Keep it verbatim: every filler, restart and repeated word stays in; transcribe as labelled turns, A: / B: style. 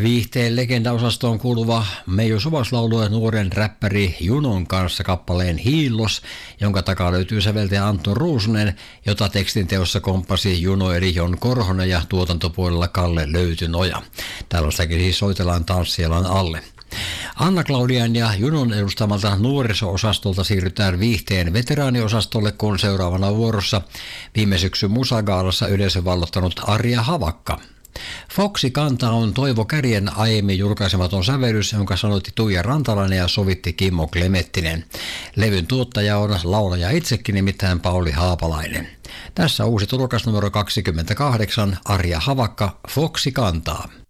A: Viihteen legendaosastoon kuuluva Meijo Suvas lauloi nuoren räppäri Junon kanssa kappaleen Hiillos, jonka takaa löytyy säveltäjä Antto Ruusunen, jota tekstin teossa komppasi Juno eli Jon Korhonen ja tuotantopuolella Kalle Löytynoja. Tällaistakin siis soitellaan tanssialan alle. Anna-Claudian ja Junon edustamalta nuoriso-osastolta siirrytään Viihteen veteraaniosastolle, kun seuraavana vuorossa viime syksyn Musagaalassa yleisön vallottanut Arja Havakka. Foxy Kanta on Toivo Kärjen aiemmin julkaisematon sävellys, jonka sanoitti Tuija Rantalainen ja sovitti Kimmo Klemettinen. Levyn tuottaja on laulaja itsekin, nimittäin Pauli Haapalainen. Tässä uusi tulokas numero kaksikymmentäkahdeksan, Arja Havakka, Foxy Kantaa.